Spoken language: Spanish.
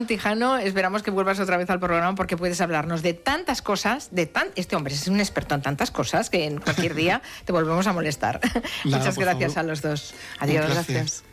Tijano, esperamos que vuelvas otra vez al programa porque puedes hablarnos de tantas cosas, este hombre es un experto en tantas cosas que en cualquier día te volvemos a molestar. Muchas gracias a los dos. Adiós. Gracias.